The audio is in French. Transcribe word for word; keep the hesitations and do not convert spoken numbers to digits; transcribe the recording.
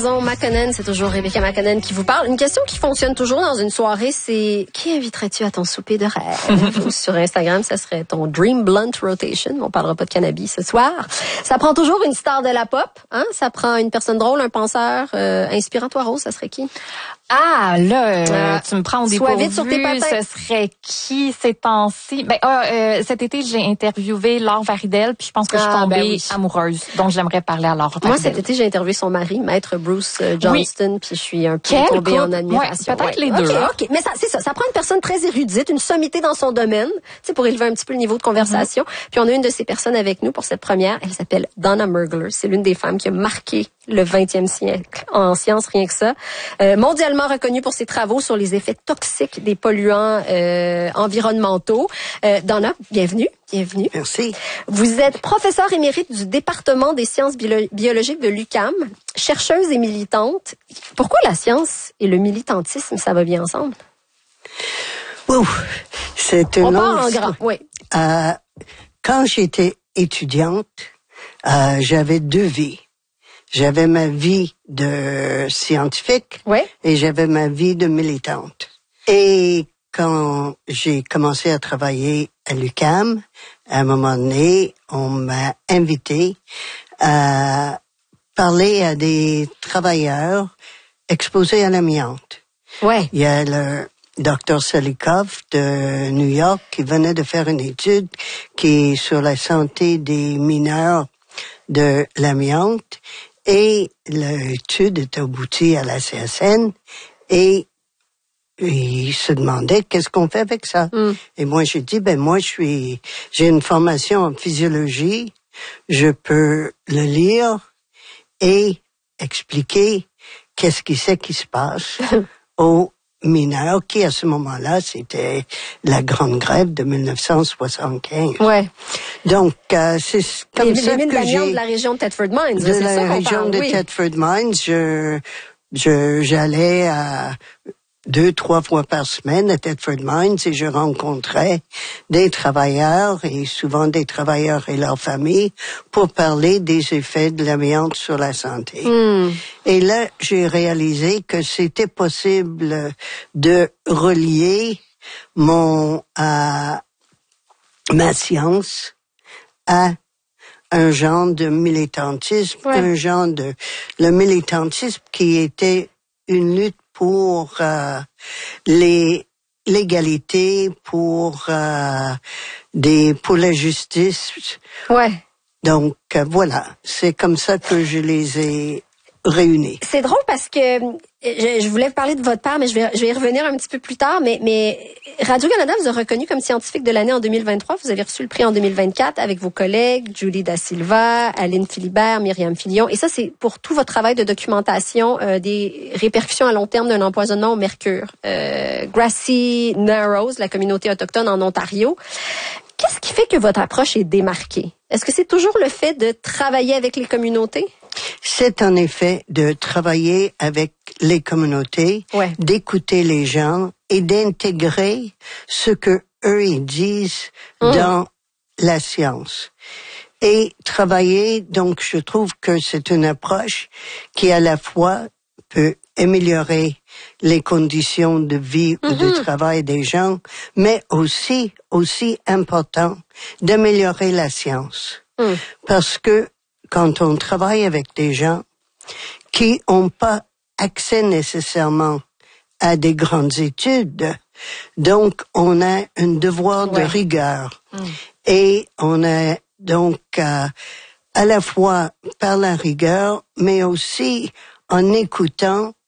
maison, Makonnen, c'est toujours Rebecca Makonnen qui vous parle. Une question qui fonctionne toujours dans une soirée, c'est qui inviterais-tu à ton souper de rêve? Sur Instagram, ça serait ton Dream Blunt Rotation. On parlera pas de cannabis ce soir. Ça prend toujours une star de la pop, hein? Ça prend une personne drôle, un penseur euh, inspirant. Toi, Rose, ça serait qui? Ah, là, euh, euh, tu me prends au dépourvu. Sois vite sur tes patins. Ce serait qui ces temps-ci? Ben, ah, euh, cet été, j'ai interviewé Laure Varidel, puis je pense que je suis Ah, tombée ben oui. amoureuse. Donc, j'aimerais parler à Laure Varidel. Moi, cet été, j'ai interviewé son mari, Maître Bruce euh, Johnston, oui. Puis je suis un peu Quel tombée couple? en admiration. Ouais, peut-être ouais. les deux. OK, hein? OK. Mais ça, c'est ça. Ça prend une personne très érudite, une sommité dans son domaine, tu sais, pour élever un petit peu le niveau de conversation. Mm-hmm. Puis on a une de ces personnes avec nous pour cette première. Elle s'appelle Donna Mergler. C'est l'une des femmes qui a marqué le vingtième siècle en sciences, rien que ça. Euh, mondialement reconnue pour ses travaux sur les effets toxiques des polluants euh, environnementaux. Euh, Donna, bienvenue. Bienvenue. Merci. Vous êtes professeure émérite du département des sciences bio- biologiques de l'U Q A M, chercheuse et militante. Pourquoi la science et le militantisme, ça va bien ensemble? Ouf, c'est une On parle longue en grand, oui. Euh, quand j'étais étudiante, euh, j'avais deux vies. J'avais ma vie de scientifique ouais. et j'avais ma vie de militante. Et quand j'ai commencé à travailler à l'U Q A M, à un moment donné, on m'a invité à parler à des travailleurs exposés à l'amiante. Ouais. Il y a le docteur Selikov de New York qui venait de faire une étude qui est sur la santé des mineurs de l'amiante. Et l'étude est aboutie à la C S N et il se demandait qu'est-ce qu'on fait avec ça. Mm. Et moi j'ai dit ben moi je suis j'ai une formation en physiologie, je peux le lire et expliquer qu'est-ce qui c'est qui se passe aux mineurs qui à ce moment-là c'était la grande grève de mille neuf cent soixante-quinze. Ouais. Donc euh, c'est comme les, ça les que j'ai de la région de Thetford Mines, de c'est la ça qu'on région parle, de oui. Thetford Mines, je je j'allais à deux trois fois par semaine à Thetford Mines et je rencontrais des travailleurs et souvent des travailleurs et leurs familles pour parler des effets de l'amiante sur la santé. Mm. Et là, j'ai réalisé que c'était possible de relier mon euh, ma science à un genre de militantisme, ouais. un genre de le militantisme qui était une lutte pour euh, les l'égalité, pour euh, des pour la justice. Ouais. Donc euh, voilà, c'est comme ça que je les ai réunis. C'est drôle parce que je, je voulais parler de votre père, mais je vais, je vais y revenir un petit peu plus tard. Mais, mais Radio-Canada vous a reconnu comme scientifique de l'année en deux mille vingt-trois. Vous avez reçu le prix en deux mille vingt-quatre avec vos collègues Julie Da Silva, Aline Philibert, Myriam Filion. Et ça, c'est pour tout votre travail de documentation euh, des répercussions à long terme d'un empoisonnement au mercure. Euh, Grassy Narrows, la communauté autochtone en Ontario. Qu'est-ce qui fait que votre approche est démarquée? Est-ce que c'est toujours le fait de travailler avec les communautés? C'est en effet de travailler avec les communautés, ouais. d'écouter les gens et d'intégrer ce que eux ils disent mmh. dans la science. Et travailler, donc je trouve que c'est une approche qui à la fois peut améliorer les conditions de vie mm-hmm. ou de travail des gens, mais aussi, aussi important, d'améliorer la science. Mm. Parce que quand on travaille avec des gens qui n'ont pas accès nécessairement à des grandes études, donc on a un devoir ouais. de rigueur. Mm. Et on a donc euh, à la fois par la rigueur, mais aussi en écoutant